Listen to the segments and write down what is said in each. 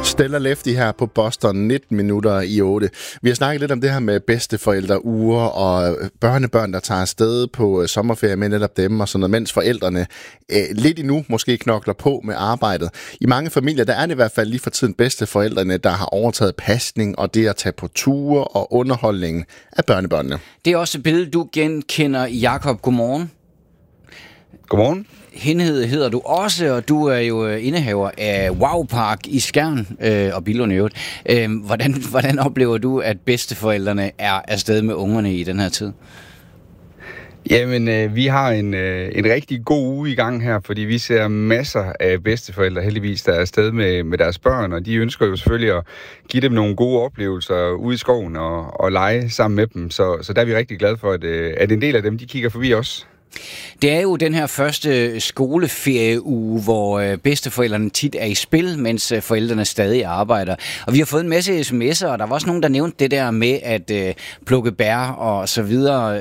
Stella Lefty her på Boston, 19 minutter i 8. Vi har snakket lidt om det her med bedsteforældre uger og børnebørn, der tager afsted på sommerferie med netop dem og sådan noget, mens forældrene lidt endnu måske knokler på med arbejdet. I mange familier, der er det i hvert fald lige for tiden bedsteforældrene, der har overtaget pasning og det at tage på ture og underholdningen af børnebørnene. Det er også et billede, du genkender, Jakob. Godmorgen. Godmorgen. Hende hedder du også, og du er jo indehaver af Wow Park i Skjern og Billund i øvrigt. Hvordan oplever du, at bedsteforældrene er afsted med ungerne i den her tid? Jamen, vi har en rigtig god uge i gang her, fordi vi ser masser af bedsteforældre heldigvis, der er afsted med deres børn, og de ønsker jo selvfølgelig at give dem nogle gode oplevelser ude i skoven og lege sammen med dem. Så der er vi rigtig glade for, at en del af dem, de kigger forbi os. Det er jo den her første skoleferieuge, hvor bedsteforældrene tit er i spil, mens forældrene stadig arbejder. Og vi har fået en masse sms'er, og der var også nogen, der nævnte det der med at plukke bær og så videre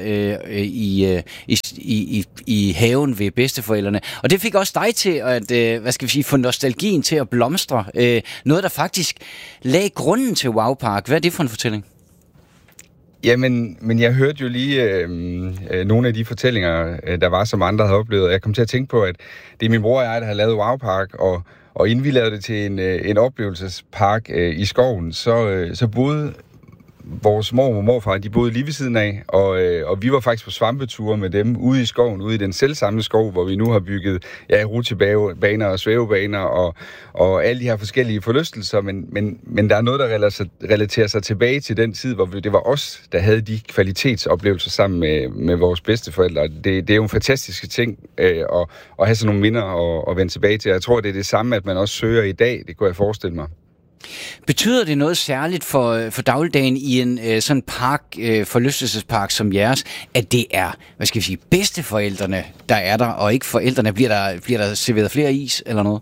i haven ved bedsteforældrene. Og det fik også dig til at, få nostalgien til at blomstre. Noget, der faktisk lagde grunden til Wow Park. Hvad er det for en fortælling? Jamen, men jeg hørte jo lige nogle af de fortællinger, der var, som andre havde oplevet. Jeg kom til at tænke på, at det er min bror og jeg, der har lavet Wow Park, og inden vi lavede det til en oplevelsespark i skoven, så boede vores mor og morfar, de boede lige ved siden af, og vi var faktisk på svampeture med dem ude i skoven, ude i den selvsamme skov, hvor vi nu har bygget rutsjebaner og svævebaner og alle de her forskellige forlystelser, men der er noget, der relaterer sig tilbage til den tid, hvor det var os, der havde de kvalitetsoplevelser sammen med vores bedsteforældre. Det er jo en fantastisk ting at have sådan nogle minder og vende tilbage til. Jeg tror, det er det samme, at man også søger i dag, det kunne jeg forestille mig. Betyder det noget særligt for dagligdagen i en sådan park, forlystelsespark som jeres, at det er, bedsteforældrene, der er der, og ikke forældrene? Bliver der serveret flere is eller noget?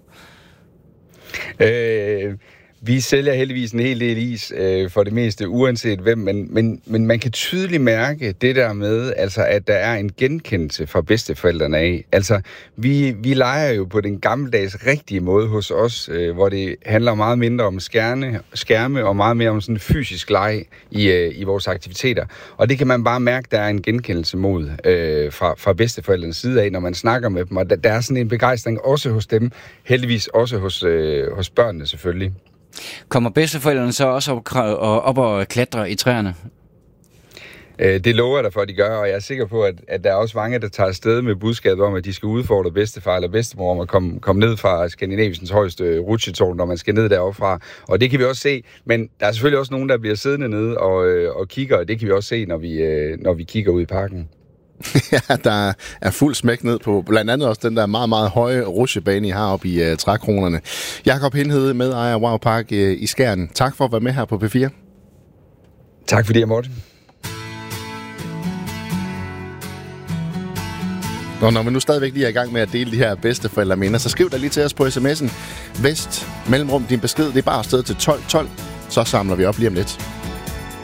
Vi sælger heldigvis en hel del is for det meste, uanset hvem, men man kan tydeligt mærke det der med, altså, at der er en genkendelse fra bedsteforældrene af. Altså, vi leger jo på den gammeldags rigtige måde hos os, hvor det handler meget mindre om skærme og meget mere om sådan fysisk leg i vores aktiviteter. Og det kan man bare mærke, der er en genkendelse mod fra bedsteforældrenes side af, når man snakker med dem. Og der er sådan en begejstring også hos dem, heldigvis også hos børnene selvfølgelig. Kommer bedsteforældrene så også op og klatre i træerne? Det lover jeg dig for, at de gør, og jeg er sikker på, at der er også mange, der tager afsted med budskabet om, at de skal udfordre bedstefar eller bedstemor om at komme ned fra Skandinaviens højeste rutsjetårn, når man skal ned deroppe fra. Og det kan vi også se, men der er selvfølgelig også nogen, der bliver siddende nede og kigger, og det kan vi også se, når vi kigger ud i parken. Ja, der er fuld smæk ned på blandt andet også den der meget, meget høje rutsjebane, I har oppe i trækronerne. Jakob Hindhede, medejer Wow Park i Skjern. Tak for at være med her på P4. Tak fordi jeg måtte. Og når vi nu stadigvæk lige er i gang med at dele de her bedsteforældreminder, så skriv dig lige til os på sms'en. Vest, mellemrum, din besked, det er bare afsted til 1212. Så samler vi op lige om lidt.